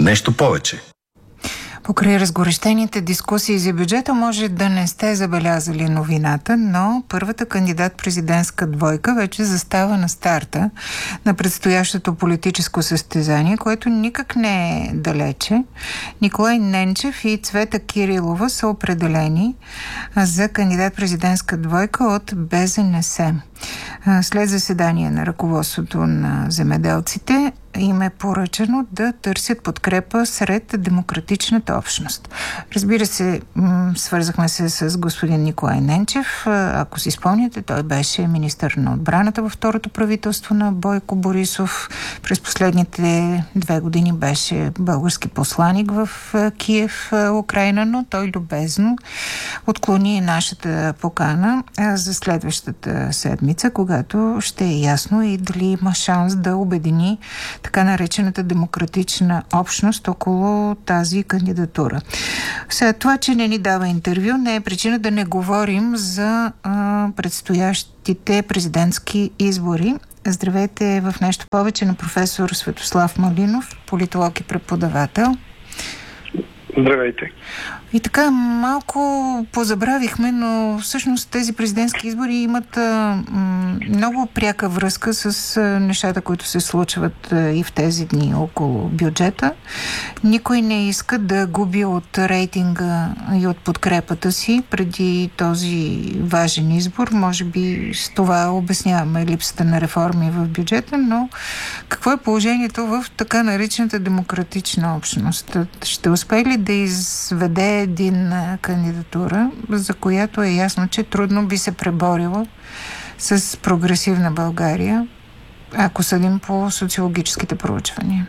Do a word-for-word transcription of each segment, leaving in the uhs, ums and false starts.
нещо повече. Покрай разгорещените дискусии за бюджета може да не сте забелязали новината, но първата кандидат-президентска двойка вече застава на старта на предстоящото политическо състезание, което никак не е далече. Николай Ненчев и Цвета Кирилова са определени за кандидат-президентска двойка от Б З Н С. След заседание на ръководството на земеделците им е поръчано да търсят подкрепа сред демократичната общност. Разбира се, свързахме се с господин Николай Ненчев. Ако си спомняте, той беше министър на отбраната във второто правителство на Бойко Борисов. През последните две години беше български посланик в Киев, Украйна, но той любезно отклони нашата покана за следващата седмица, когато ще е ясно и дали има шанс да обедини така наречената демократична общност около тази кандидатура. Сега, това, че не ни дава интервю, не е причина да не говорим за а, предстоящите президентски избори. Здравейте в нещо повече на професор Светослав Малинов, политолог и преподавател. Здравейте. И така, малко позабравихме, но всъщност тези президентски избори имат а, м, много пряка връзка с а, нещата, които се случват а, и в тези дни около бюджета. Никой не иска да губи от рейтинга и от подкрепата си преди този важен избор. Може би с това обясняваме липсата на реформи в бюджета, но какво е положението в така наречената демократична общност? Ще успее ли да изведе един кандидатура, за която е ясно, че трудно би се преборила с прогресивна България, ако съдим по социологическите проучвания?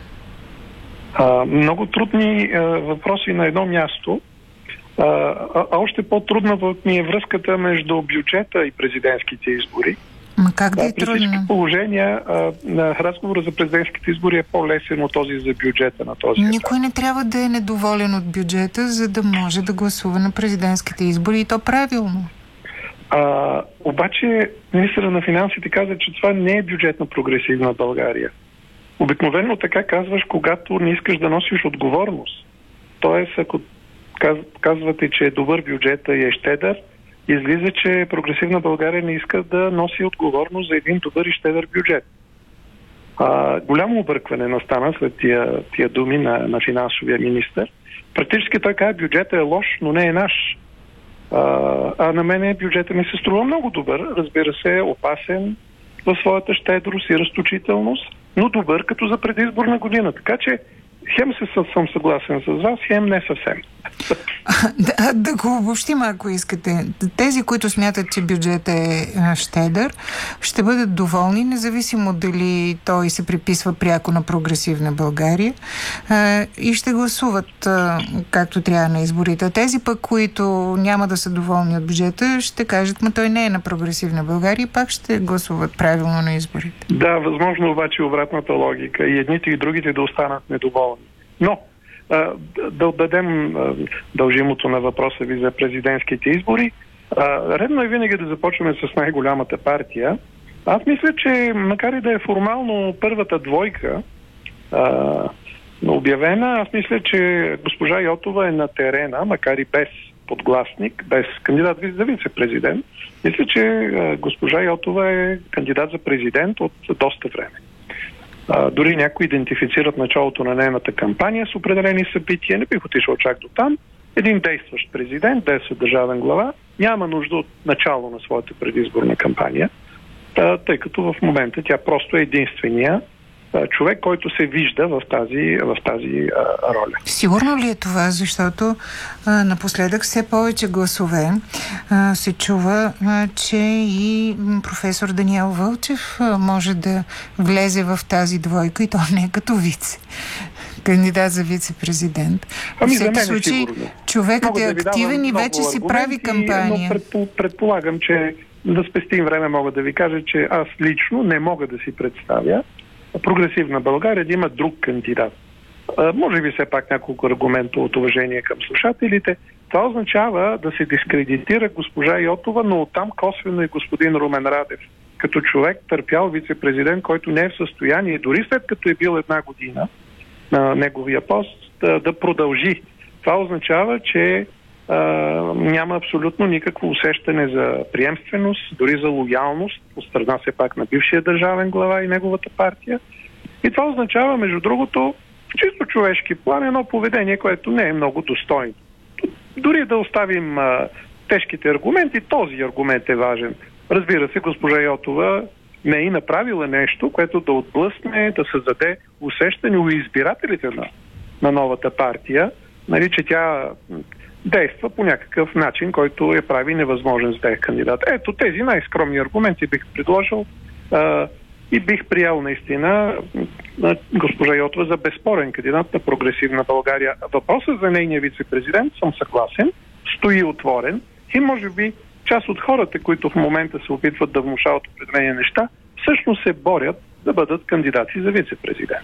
А, много трудни а, въпроси на едно място. А, а още по-трудна ми е връзката между бюджета и президентските избори. Ма как да е при трудно? всички положения а, на разговора за президентските избори е по-лесен от този за бюджета на този етап. Никой не трябва да е недоволен от бюджета, за да може да гласува на президентските избори, и то правилно. А, обаче министъра на финансите каза, че това не е бюджет на прогресивна България. Обикновено така казваш, когато не искаш да носиш отговорност. Тоест, ако казвате, че е добър бюджета и е щедър, излиза, че прогресивна България не иска да носи отговорност за един добър и щедър бюджет. А, голямо объркване настана след тия, тия думи на, на финансовия министър. Практически той каза, бюджетът е лош, но не е наш. А, а на мене бюджетът ми се струва много добър. Разбира се, опасен в своята щедрост и разточителност, но добър като за предизборна година. Така че хем се съм съгласен с вас, хем не съвсем. Да, да го обобщим, ако искате. Тези, които смятат, че бюджетът е щедър, ще бъдат доволни, независимо дали той се приписва пряко на прогресивна България, и ще гласуват както трябва на изборите. Тези пък, които няма да са доволни от бюджета, ще кажат, ма той не е на прогресивна България, и пак ще гласуват правилно на изборите. Да, възможно обаче обратната логика и едните и другите да останат недоволни. Но да отдадем дължимото на въпроса ви за президентските избори. Редно е винаги да започваме с най-голямата партия. Аз мисля, че макар и да е формално първата двойка обявена, аз мисля, че госпожа Йотова е на терена, макар и без подгласник, без кандидат за вице-президент. Мисля, че госпожа Йотова е кандидат за президент от доста време. А, дори някои идентифицират началото на нейната кампания с определени събития. Не бих отишъл чак до там. Един действащ президент, действащ държавен глава, няма нужда от начало на своята предизборна кампания, а, тъй като в момента тя просто е единствения а, човек, който се вижда в тази, в тази а, роля. Сигурно ли е това? Защото а, напоследък все повече гласове а, се чува, а, че и професор Даниел Вълчев а, може да влезе в тази двойка, и то не е като вице. Кандидат за вице-президент. Ами, в всеки случай, човекът е активен и вече си прави кампания. Но предпол, предполагам, че да спестим време, мога да ви кажа, че аз лично не мога да си представя прогресивна България да има друг кандидат. А, може би все пак няколко аргумента от уважение към слушателите. Това означава да се дискредитира госпожа Йотова, но оттам косвено и господин Румен Радев, като човек търпял вице-президент, който не е в състояние, дори след като е бил една година, на неговия пост, да, да продължи. Това означава, че а, няма абсолютно никакво усещане за приемственост, дори за лоялност от страна все пак на бившия държавен глава и неговата партия. И това означава, между другото, в чисто човешки план едно поведение, което не е много достойно. Дори да оставим а, тежките аргументи, този аргумент е важен. Разбира се, госпожа Йотова не е и направила нещо, което да отблъсне, да създаде усещане у избирателите на, на новата партия, нали, че тя действа по някакъв начин, който я прави невъзможен за тези кандидат. Ето тези най-скромни аргументи бих предложил а, и бих приял наистина на госпожа Йотова за безспорен кандидат на Прогресивна България. Въпросът за нейния вице-президент, съм съгласен, стои отворен и може би част от хората, които в момента се опитват да внушават определени неща, всъщност се борят да бъдат кандидати за вице-президент.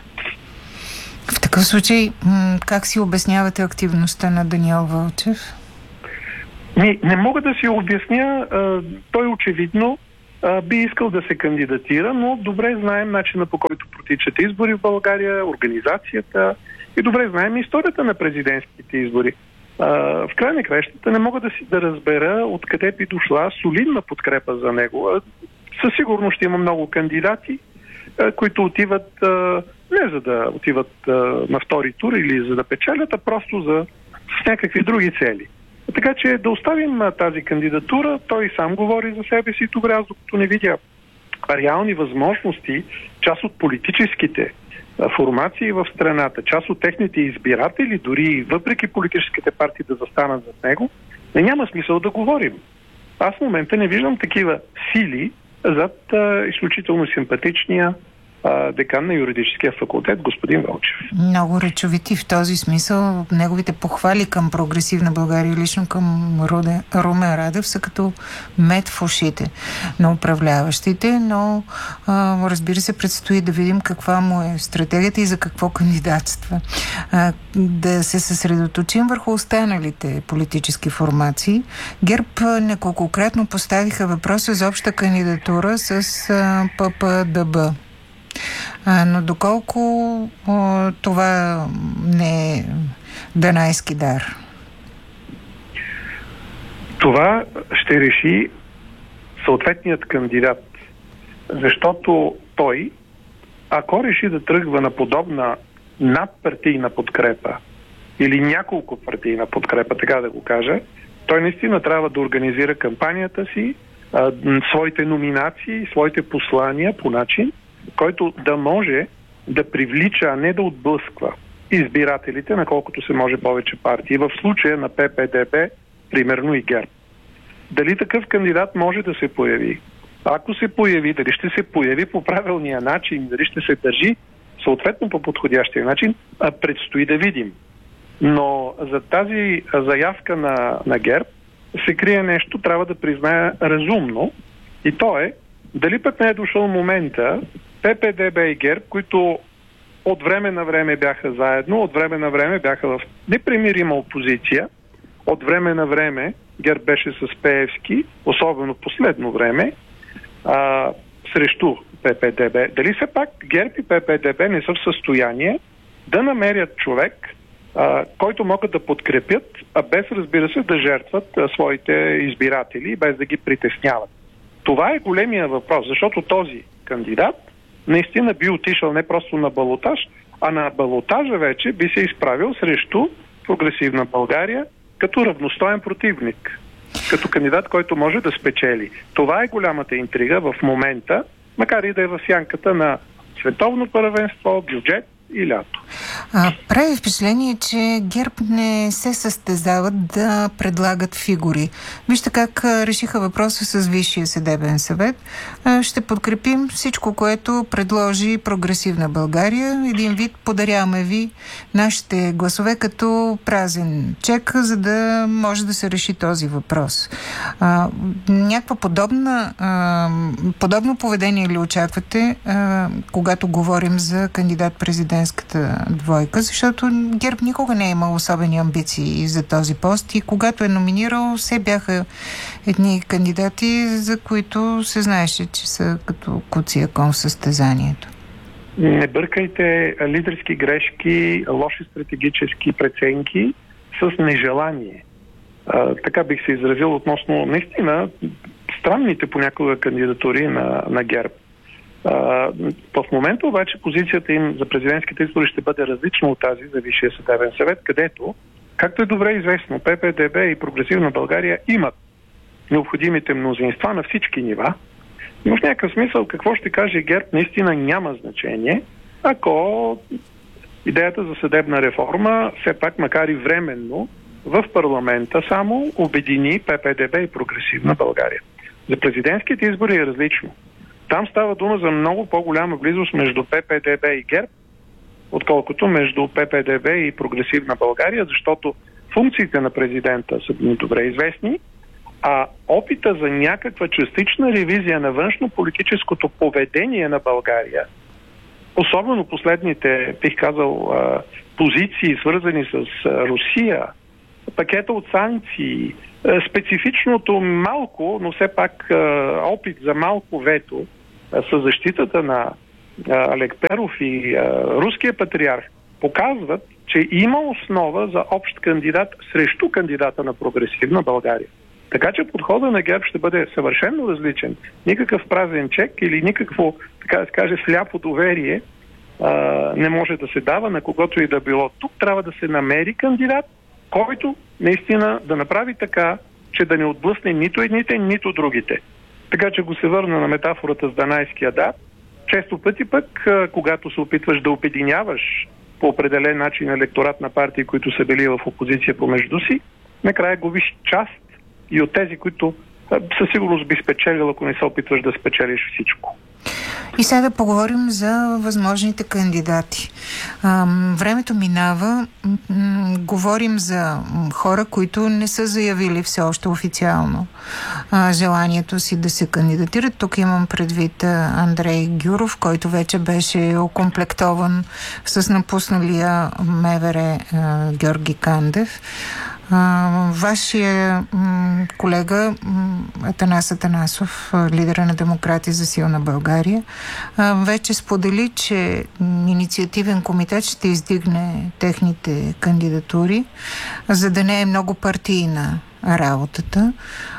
В такъв случай, как си обяснявате активността на Даниел Вълчев? Не, не мога да си обясня. Той очевидно би искал да се кандидатира, но добре знаем начина, по който протичат избори в България, организацията и добре знаем историята на президентските избори. В край на краищата не мога да си да разбера откъде би дошла солидна подкрепа за него. Със сигурност ще има много кандидати, които отиват не за да отиват на втори тур или за да печелят, а просто за с някакви други цели. Така че да оставим тази кандидатура, той сам говори за себе си добре, аз докато не видя реални възможности, част от политическите формации в страната, част от техните избиратели, дори въпреки политическите партии да застанат зад него, не няма смисъл да говорим. Аз в момента не виждам такива сили зад а, изключително симпатичния а, декан на юридическия факултет, господин Вълчев. Много речовити в този смисъл. Неговите похвали към Прогресивна България, лично към Руде, Румен Радев, са като мед в ушите на управляващите, но а, разбира се, предстои да видим каква му е стратегията и за какво кандидатства. А, да се съсредоточим върху останалите политически формации. ГЕРБ неколкократно поставиха въпроса за обща кандидатура с а, ППДБ. А, но доколко о, това не е данайски дар? Това ще реши съответният кандидат, защото той, ако реши да тръгва на подобна надпартийна подкрепа или няколко партийна подкрепа, така да го кажа, той наистина трябва да организира кампанията си, а, своите номинации, своите послания по начин, който да може да привлича, а не да отблъсква избирателите на колкото се може повече партии. В случая на ППДБ, примерно и ГЕРБ. Дали такъв кандидат може да се появи? Ако се появи, дали ще се появи по правилния начин, дали ще се държи съответно по подходящия начин, предстои да видим. Но за тази заявка на, на ГЕРБ се крие нещо, трябва да призная разумно, и то е дали пък не е дошъл момента ППДБ и ГЕРБ, които от време на време бяха заедно, от време на време бяха в непримирима опозиция, от време на време ГЕРБ беше с Пеевски, особено последно време, а, срещу ППДБ. Дали все пак ГЕРБ и ППДБ не са в състояние да намерят човек, а, който могат да подкрепят, а без, разбира се, да жертват а, своите избиратели, без да ги притесняват. Това е големия въпрос, защото този кандидат наистина би отишъл не просто на балотаж, а на балотажа вече би се изправил срещу Прогресивна България като равностоен противник, като кандидат, който може да спечели. Това е голямата интрига в момента, макар и да е в сянката на световно първенство, бюджет и лято. А, прави впечатление, че ГЕРБ не се състезават да предлагат фигури. Вижте как решиха въпроса с Висшия съдебен съвет. А, ще подкрепим всичко, което предложи Прогресивна България. Един вид подаряваме ви нашите гласове като празен чек, за да може да се реши този въпрос. А, някаква подобна а, подобно поведение ли очаквате, а, когато говорим за кандидат-президент двойка, защото ГЕРБ никога не е имал особени амбиции за този пост и когато е номинирал, все бяха едни кандидати, за които се знаеше, че са като куци кон в състезанието. Не бъркайте лидерски грешки, лоши стратегически преценки с нежелание. А, така бих се изразил относно наистина странните понякога кандидатури на, на ГЕРБ. А, в момента обаче позицията им за президентските избори ще бъде различна от тази за Висшия съдебен съвет, където, както е добре известно, ППДБ и Прогресивна България имат необходимите мнозинства на всички нива. Но в някакъв смисъл какво ще каже ГЕРБ наистина няма значение, ако идеята за съдебна реформа, все пак, макар и временно, в парламента само обедини ППДБ и Прогресивна България. За президентските избори е различно. Там става дума за много по-голяма близост между ППДБ и ГЕРБ, отколкото между ППДБ и Прогресивна България, защото функциите на президента са ни добре известни, а опита за някаква частична ревизия на външно-политическото поведение на България, особено последните, бих казал, позиции, свързани с Русия, пакета от санкции, специфичното малко, но все пак опит за малко вето със защитата на Олег Перов и руския патриарх, показват, че има основа за общ кандидат срещу кандидата на Прогресивна България. Така че подходът на ГЕРБ ще бъде съвършено различен. Никакъв празен чек или никакво, така да се каже, сляпо доверие а, не може да се дава на когото и да било. Тук трябва да се намери кандидат, който наистина да направи така, че да не отблъсне нито едните, нито другите. Така че го се върна на метафората с Данайския дат. Често пъти пък, а, когато се опитваш да обединяваш по определен начин електорат на партии, които са били в опозиция помежду си, накрая губиш част и от тези, които със сигурност би спечелил, ако не се опитваш да спечелиш всичко. И сега да поговорим за възможните кандидати. Ам, времето минава. М- говорим за хора, които не са заявили все още официално а, желанието си да се кандидатират. Тук имам предвид а, Андрей Гюров, който вече беше окомплектован с напусналия МВР а, Георги Кандев. А, вашия м, колега м, Атанас Атанасов, лидера на Демократи за силна България, а, вече сподели, че м, инициативен комитет ще издигне техните кандидатури, за да не е много партийна работата.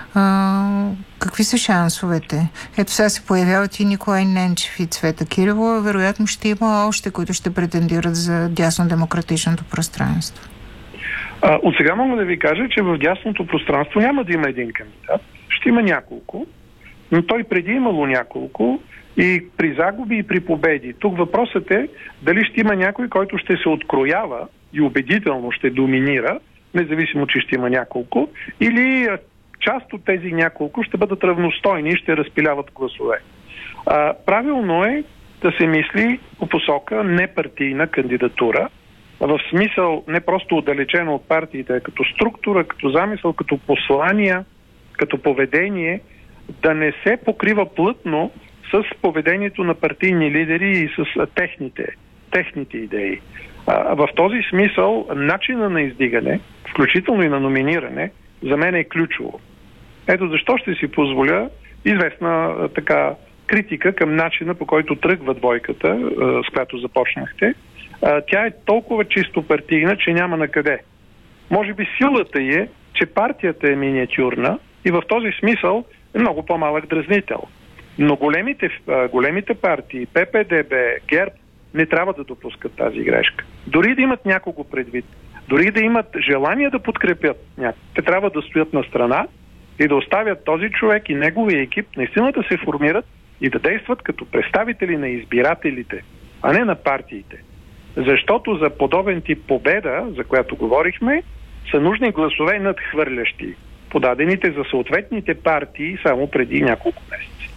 А, какви са шансовете? Ето сега се появяват и Николай Ненчев и Цвета Кирилова. Вероятно ще има още, които ще претендират за дясно-демократичното пространство. А, от сега мога да ви кажа, че в дясното пространство няма да има един кандидат. Ще има няколко, но той преди имало няколко и при загуби и при победи. Тук въпросът е дали ще има някой, който ще се откроява и убедително ще доминира, независимо, че ще има няколко, или част от тези няколко ще бъдат равностойни и ще разпиляват гласове. А, правилно е да се мисли по посока непартийна кандидатура, в смисъл не просто отдалечено от партиите, като структура, като замисъл, като послания, като поведение, да не се покрива плътно с поведението на партийни лидери и с техните, техните идеи. А, в този смисъл начина на издигане, включително и на номиниране, за мен е ключово. Ето защо ще си позволя известна така критика към начина, по който тръгва двойката, с която започнахте. Тя е толкова чисто партийна, че няма на къде. Може би силата е, че партията е миниатюрна и в този смисъл е много по-малък дразнител. Но големите, големите партии, ППДБ, ГЕРБ, не трябва да допускат тази грешка. Дори да имат някого предвид, дори да имат желание да подкрепят някого, те трябва да стоят на страна и да оставят този човек и неговия екип наистина да се формират и да действат като представители на избирателите, а не на партиите. Защото за подобен тип победа, за която говорихме, са нужни гласове надхвърлящи подадените за съответните партии само преди няколко месеца.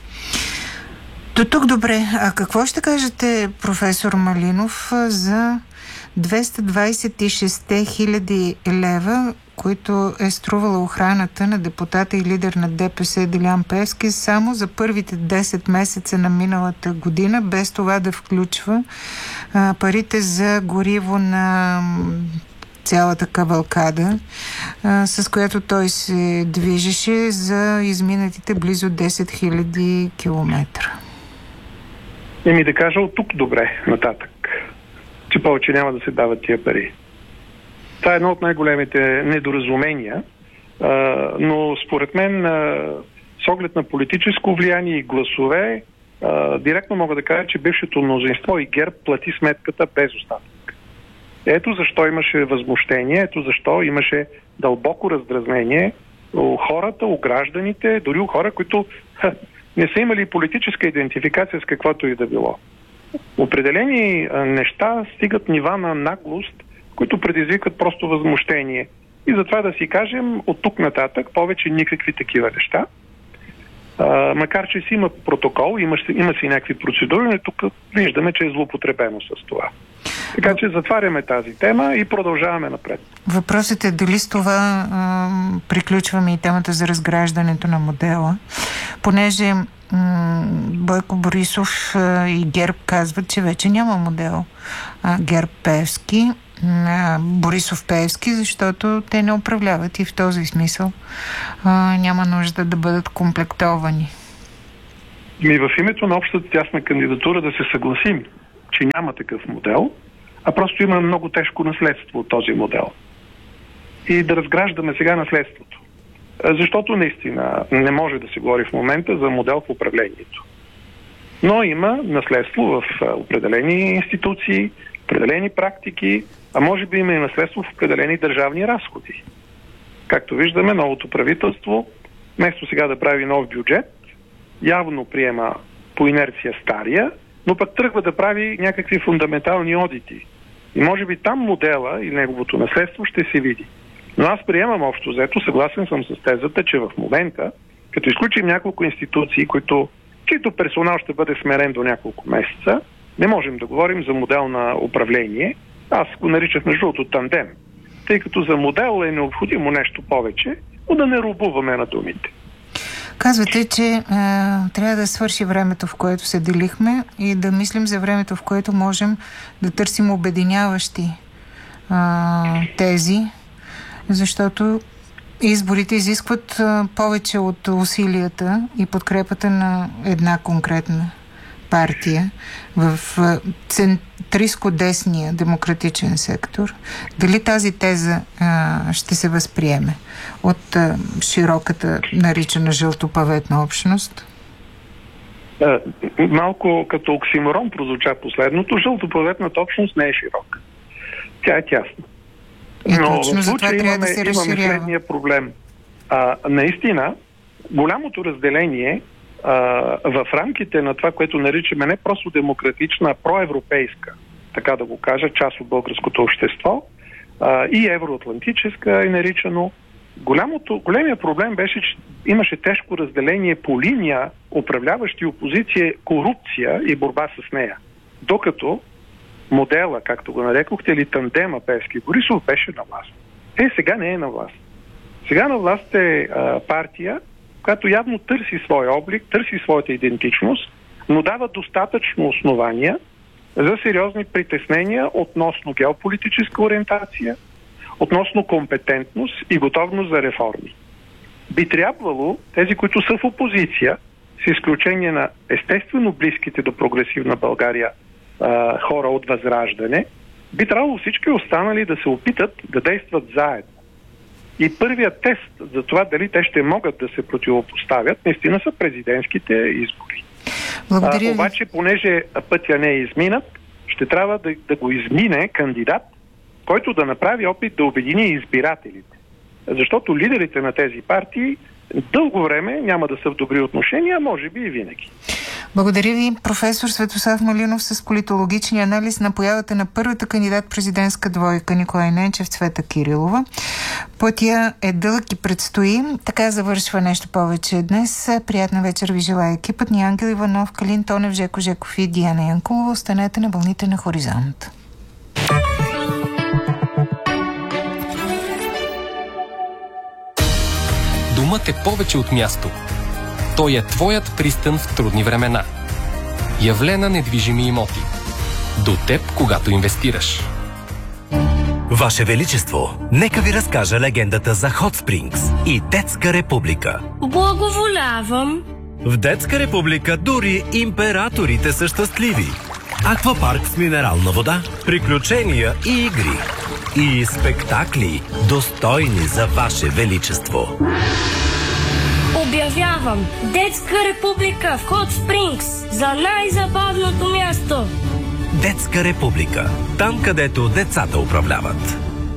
До тук добре. А какво ще кажете, професор Малинов, за двеста двадесет и шест хиляди лева, които е струвала охраната на депутата и лидер на ДПС Делян Пеевски само за първите десет месеца на миналата година, без това да включва а, парите за гориво на цялата кавалкада, а, с която той се движеше за изминатите близо десет хиляди километра? И ми да кажа от тук добре, нататък, че повече няма да се дават тия пари. Това е едно от най-големите недоразумения, а, но според мен а, с оглед на политическо влияние и гласове, а, директно мога да кажа, че бившето мнозинство и ГЕРБ плати сметката без остатък. Ето защо имаше възмущение, ето защо имаше дълбоко раздразнение у хората, у гражданите, дори у хора, които ха, не са имали политическа идентификация с каквото и да било. Определени а, неща стигат нива на наглост, които предизвикат просто възмущение. И затова да си кажем, от тук нататък повече никакви такива неща. А, макар че си има протокол, има, има си някакви процедури, но тук виждаме, че е злоупотребено с това. Така че затваряме тази тема и продължаваме напред. Въпросът е дали с това а, приключваме и темата за разграждането на модела, понеже м- Бойко Борисов а, и ГЕРБ казват, че вече няма модел а, ГЕРБ-Пеевски, а, Борисов-Пеевски, защото те не управляват и в този смисъл а, няма нужда да бъдат комплектовани. Ми в името на общата тясна кандидатура да се съгласим, че няма такъв модел, а просто има много тежко наследство от този модел. И да разграждаме сега наследството. Защото наистина не може да се говори в момента за модел в управлението. Но има наследство в определени институции, определени практики, а може би има и наследство в определени държавни разходи. Както виждаме, новото правителство, вместо сега да прави нов бюджет, явно приема по инерция стария, но пък тръгва да прави някакви фундаментални одити. И може би там модела и неговото наследство ще се види. Но аз приемам общо взето, съгласен съм с тезата, че в момента, като изключим няколко институции, които, чието персонал ще бъде смерен до няколко месеца, не можем да говорим за модел на управление. Аз го наричах на жълто тандем, тъй като за модел е необходимо нещо повече, но да не робуваме на думите. Казвате, че а, трябва да свърши времето, в което се делихме и да мислим за времето, в което можем да търсим обединяващи а, тези, защото изборите изискват а, повече от усилията и подкрепата на една конкретна партия в центристко-десния демократичен сектор. Дали тази теза а, ще се възприеме от а, широката наричана жълтопаветна общност? А, малко като оксиморон прозвуча последното. Жълтопаветната общност не е широка. Тя е тясна. И но точно в за това трябва имаме, да се разширява. Имаме следния проблем. А, наистина, голямото разделение а, в рамките на това, което наричаме не просто демократична, а проевропейска, така да го кажа, част от българското общество, а, и евроатлантическа е наричано. Голямото, големия проблем беше, че имаше тежко разделение по линия управляващи опозиция, корупция и борба с нея. Докато модела, както го нарекохте, или тандема Пеевски Борисов беше на власт. Е, сега не е на власт. Сега на власт е а, партия, която явно търси своя облик, търси своята идентичност, но дава достатъчно основания за сериозни притеснения относно геополитическа ориентация, относно компетентност и готовност за реформи. Би трябвало тези, които са в опозиция, с изключение на естествено близките до прогресивна България а, хора от Възраждане, би трябвало всички останали да се опитат да действат заедно. И първият тест за това дали те ще могат да се противопоставят, наистина са президентските избори. Благодаря а, обаче, понеже пътя не е изминат, ще трябва да, да го измине кандидат, който да направи опит да обедини избирателите. Защото лидерите на тези партии дълго време няма да са в добри отношения, а може би и винаги. Благодаря ви, професор Светослав Малинов, с политологичния анализ на появата на първата кандидат-президентска двойка Николай Ненчев, Цвета Кирилова. Пътя е дълъг и предстои. Така завършва нещо повече днес. Приятна вечер ви желая екипът ни Ангел Иванов, Калин Тонев, Жеко Жеков и Диана Янкулова. Останете на вълните на Хоризонт. Думът е повече от място. Той е твоят пристан в трудни времена. Явлена недвижими имоти. До теб, когато инвестираш. Ваше Величество, нека ви разкажа легендата за Hot Springs и Детска република. Благоволявам. В Детска република дори императорите са щастливи. Аквапарк с минерална вода, приключения и игри. И спектакли, достойни за Ваше Величество. Обявявам Детска република в Хот Спрингс за най-забавното място. Детска република. Там, където децата управляват.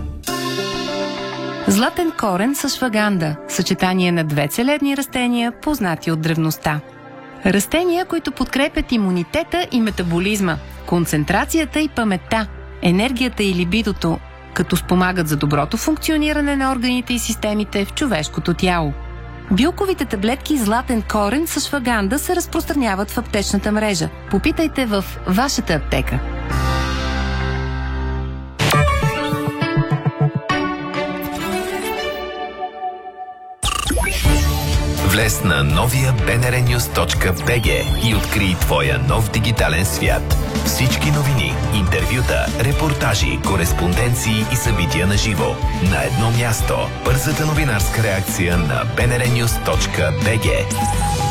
Златен корен с шваганда. Съчетание на две целебни растения, познати от древността. Растения, които подкрепят имунитета и метаболизма, концентрацията и паметта, енергията и либидото, като спомагат за доброто функциониране на органите и системите в човешкото тяло. Билковите таблетки Златен корен с шваганда се разпространяват в аптечната мрежа. Попитайте в вашата аптека. Влез на новия би ен ар нюс точка би джи и открий твоя нов дигитален свят. Всички новини, интервюта, репортажи, кореспонденции и събития на живо. На едно място. Бързата новинарска реакция на би ен ар нюс точка би джи.